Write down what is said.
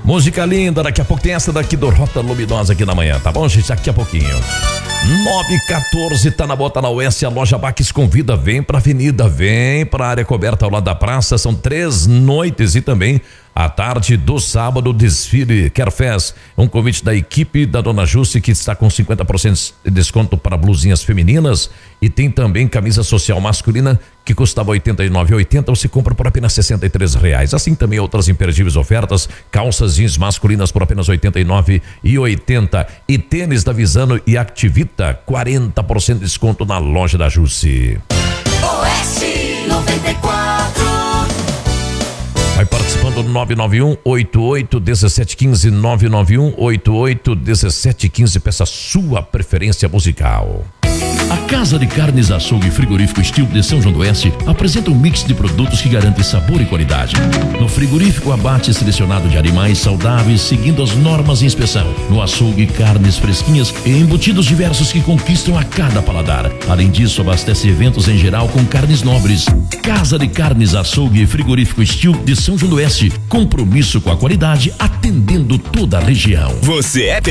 Música linda, daqui a pouco tem essa daqui do Rota Luminosa aqui na manhã, tá bom, gente? Daqui a pouquinho. 9h14, tá na Bota na Oeste, a loja Baques convida, vem pra avenida, vem pra área coberta ao lado da praça, são 3 noites e também à tarde do sábado, desfile Querfest, um convite da equipe da Dona Jusce, que está com 50% de desconto para blusinhas femininas, e tem também camisa social masculina que custava R$ 89,80, você compra por apenas R$ 63,00. Assim também outras imperdíveis ofertas, calças jeans masculinas por apenas R$ 89,80 e tênis da Visano e Activita, 40% de desconto na loja da Jusce. Oeste 94. Vai participando do 991-88-1715, 991-88-1715, peça sua preferência musical. A Casa de Carnes Açougue Frigorífico Estilo de São João do Oeste apresenta um mix de produtos que garante sabor e qualidade. No frigorífico, abate selecionado de animais saudáveis seguindo as normas de inspeção. No açougue, carnes fresquinhas e embutidos diversos que conquistam a cada paladar. Além disso, abastece eventos em geral com carnes nobres. Casa de Carnes Açougue Frigorífico Estilo de São João do Oeste. Compromisso com a qualidade, atendendo toda a região. Você é